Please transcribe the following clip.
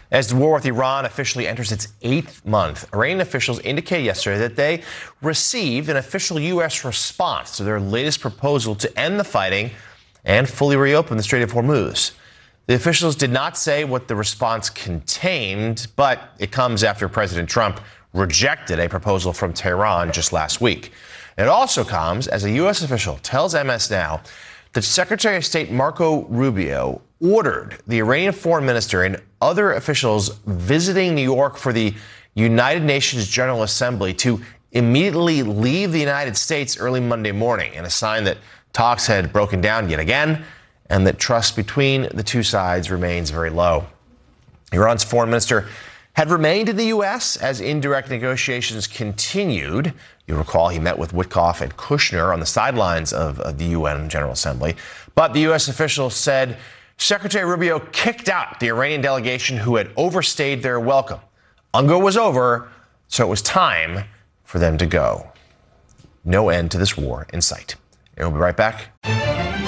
As the war with Iran officially enters its 8th month, Iranian officials indicated yesterday that they received an official U.S. response to their latest proposal to end the fighting and fully reopen the Strait of Hormuz. The officials did not say what the response contained, but it comes after President Trump rejected a proposal from Tehran just last week. It also comes as a U.S. official tells MS Now that Secretary of State Marco Rubio ordered the Iranian foreign minister and other officials visiting New York for the United Nations General Assembly to immediately leave the United States early Monday morning, in a sign that talks had broken down yet again and that trust between the two sides remains very low. Iran's foreign minister had remained in the U.S. as indirect negotiations continued. You'll recall he met with Witkoff and Kushner on the sidelines of the UN General Assembly. But the U.S. official said Secretary Rubio kicked out the Iranian delegation who had overstayed their welcome. UNGA was over, so it was time for them to go. No end to this war in sight. And we'll be right back.